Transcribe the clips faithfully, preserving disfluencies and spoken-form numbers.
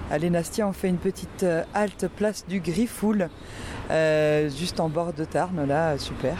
à l'Énastia, on fait une petite euh, halte place du Griffoul, euh, juste en bord de Tarn, là, super.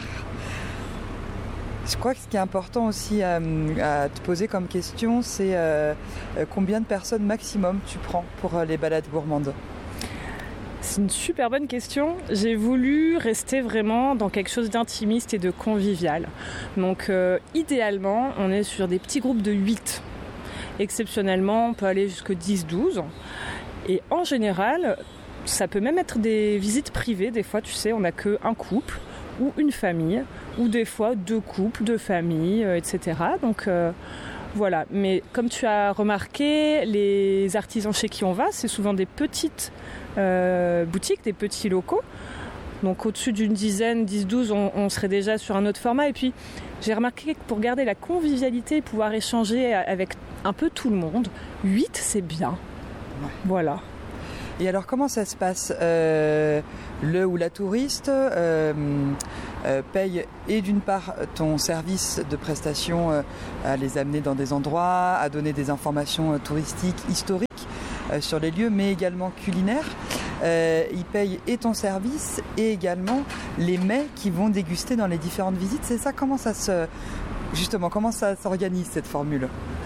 Je crois que ce qui est important aussi à, à te poser comme question, c'est euh, combien de personnes maximum tu prends pour euh, les balades gourmandes ? C'est une super bonne question. J'ai voulu rester vraiment dans quelque chose d'intimiste et de convivial. Donc euh, idéalement, on est sur des petits groupes de huit. Exceptionnellement, on peut aller jusqu'à dix douze. Et en général, ça peut même être des visites privées. Des fois, tu sais, on n'a qu'un couple ou une famille, ou des fois deux couples, deux familles, euh, et cetera. Donc euh, voilà. Mais comme tu as remarqué, les artisans chez qui on va, c'est souvent des petites euh, boutiques, des petits locaux. Donc au-dessus d'une dizaine, dix douze, on, on serait déjà sur un autre format. Et puis j'ai remarqué que pour garder la convivialité et pouvoir échanger avec un peu tout le monde, huit c'est bien. Ouais. Voilà. Et alors comment ça se passe ? euh, Le ou la touriste euh, euh, paye et d'une part ton service de prestation euh, à les amener dans des endroits, à donner des informations euh, touristiques, historiques euh, sur les lieux, mais également culinaires. Euh, il paye et ton service et également les mets qu'ils vont déguster dans les différentes visites. C'est ça, comment ça se... Justement, comment ça s'organise cette formule ?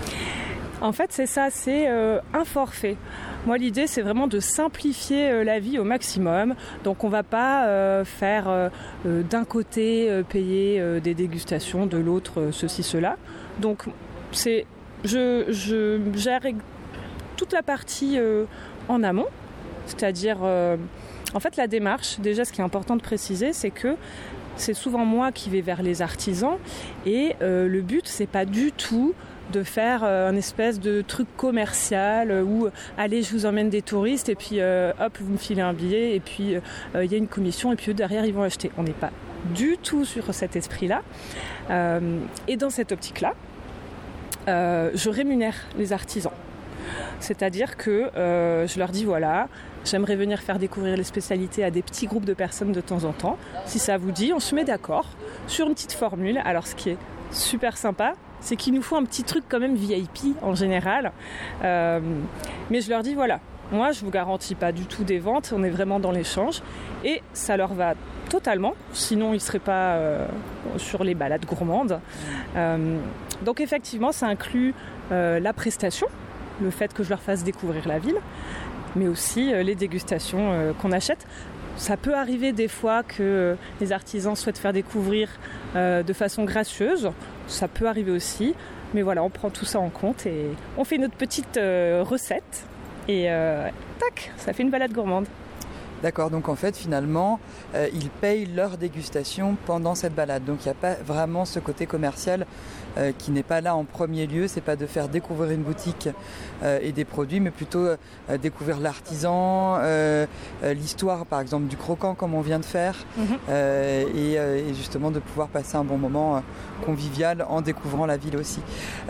En fait, c'est ça, c'est euh, un forfait. Moi, l'idée, c'est vraiment de simplifier euh, la vie au maximum. Donc, on ne va pas euh, faire euh, euh, d'un côté euh, payer euh, des dégustations, de l'autre euh, ceci, cela. Donc, c'est, je, je gère toute la partie euh, en amont, c'est-à-dire, euh, en fait, la démarche. Déjà, ce qui est important de préciser, c'est que c'est souvent moi qui vais vers les artisans et euh, le but, c'est pas du tout de faire euh, un espèce de truc commercial euh, où allez je vous emmène des touristes et puis euh, hop vous me filez un billet et puis il euh, y a une commission et puis eux derrière ils vont acheter. On n'est pas du tout sur cet esprit-là euh, et dans cette optique-là euh, je rémunère les artisans. C'est-à-dire que euh, je leur dis voilà, j'aimerais venir faire découvrir les spécialités à des petits groupes de personnes de temps en temps. Si ça vous dit, on se met d'accord sur une petite formule. Alors ce qui est super sympa, c'est qu'il nous faut un petit truc quand même V I P en général. Euh, mais je leur dis voilà, moi je vous garantis pas du tout des ventes, on est vraiment dans l'échange et ça leur va totalement, sinon ils seraient pas euh, sur les balades gourmandes. Euh, donc effectivement ça inclut euh, la prestation, le fait que je leur fasse découvrir la ville, mais aussi euh, les dégustations euh, qu'on achète. Ça peut arriver des fois que euh, les artisans souhaitent faire découvrir euh, de façon gracieuse, ça peut arriver aussi, mais voilà, on prend tout ça en compte et on fait notre petite euh, recette et euh, tac, ça fait une balade gourmande. D'accord, donc en fait finalement euh, ils payent leur dégustation pendant cette balade, donc il n'y a pas vraiment ce côté commercial euh, qui n'est pas là en premier lieu, c'est pas de faire découvrir une boutique euh, et des produits, mais plutôt euh, découvrir l'artisan, euh, euh, l'histoire par exemple du croquant comme on vient de faire, mm-hmm. euh, et, euh, et justement de pouvoir passer un bon moment euh, convivial en découvrant la ville aussi.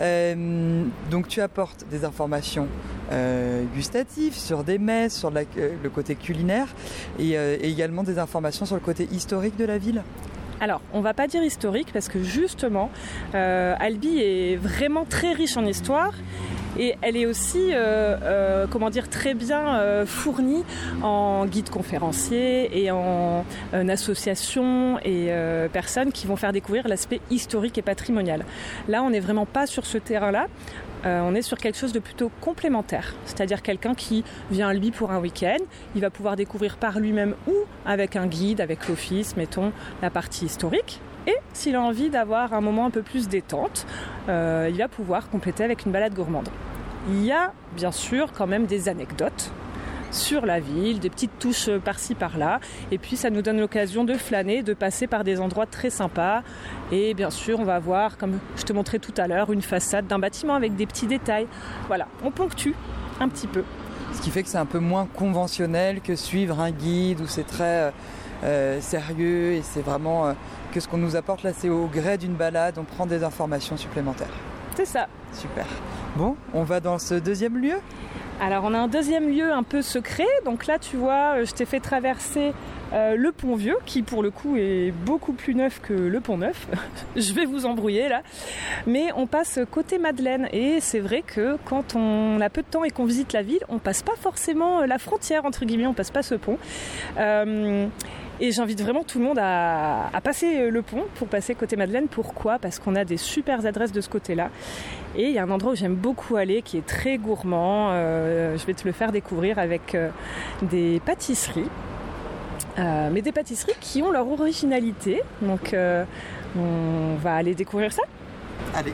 Euh, donc tu apportes des informations euh, gustatives sur des mets, sur la, euh, le côté culinaire, Et, euh, et également des informations sur le côté historique de la ville. Alors, on va pas dire historique parce que justement, euh, Albi est vraiment très riche en histoire et elle est aussi, euh, euh, comment dire, très bien euh, fournie en guide conférencier et en euh, association et euh, personnes qui vont faire découvrir l'aspect historique et patrimonial. Là, on n'est vraiment pas sur ce terrain-là. Euh, on est sur quelque chose de plutôt complémentaire, c'est-à-dire quelqu'un qui vient à Albi pour un week-end, il va pouvoir découvrir par lui-même ou avec un guide, avec l'office, mettons, la partie historique. Et s'il a envie d'avoir un moment un peu plus détente, euh, il va pouvoir compléter avec une balade gourmande. Il y a bien sûr quand même des anecdotes sur la ville, des petites touches par-ci par-là, et puis ça nous donne l'occasion de flâner, de passer par des endroits très sympas, et bien sûr on va voir, comme je te montrais tout à l'heure, une façade d'un bâtiment avec des petits détails. Voilà, on ponctue un petit peu. Ce qui fait que c'est un peu moins conventionnel que suivre un guide où c'est très euh, sérieux et c'est vraiment euh, que ce qu'on nous apporte là, c'est au gré d'une balade, on prend des informations supplémentaires. C'est ça. Super. Bon, on va dans ce deuxième lieu ? Alors on a un deuxième lieu un peu secret, donc là tu vois, je t'ai fait traverser euh, le pont vieux, qui pour le coup est beaucoup plus neuf que le pont neuf. Je vais vous embrouiller là. Mais on passe côté Madeleine, et c'est vrai que quand on a peu de temps et qu'on visite la ville, on passe pas forcément la frontière, entre guillemets, on passe pas ce pont. Euh, Et j'invite vraiment tout le monde à, à passer le pont pour passer côté Madeleine. Pourquoi ? Parce qu'on a des super adresses de ce côté-là. Et il y a un endroit où j'aime beaucoup aller qui est très gourmand. Euh, je vais te le faire découvrir avec euh, des pâtisseries. Euh, mais des pâtisseries qui ont leur originalité. Donc euh, on va aller découvrir ça. Allez.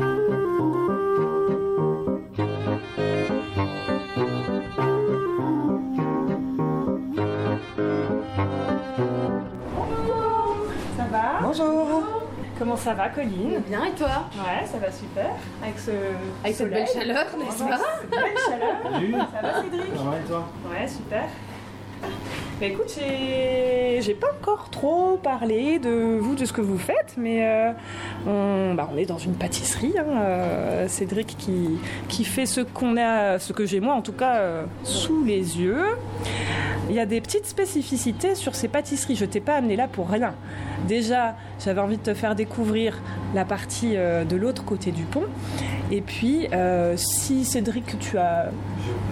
Bonjour. Comment ça va, Colline ? Bien, et toi ? Ouais, ça va super. Avec ce Avec cette belle chaleur, n'est-ce pas ? Belle chaleur. Salut. Ça va, Cédric ? Ça va et toi ? Ouais, super. Bah écoute, j'ai... j'ai pas encore trop parlé de vous, de ce que vous faites, mais euh, on... Bah, on est dans une pâtisserie. Hein, euh, Cédric qui, qui fait ce qu'on a, ce que j'ai moi en tout cas euh, sous les yeux. Il y a des petites spécificités sur ces pâtisseries. Je t'ai pas amené là pour rien. Déjà, j'avais envie de te faire découvrir la partie euh, de l'autre côté du pont. Et puis, euh, si Cédric, tu as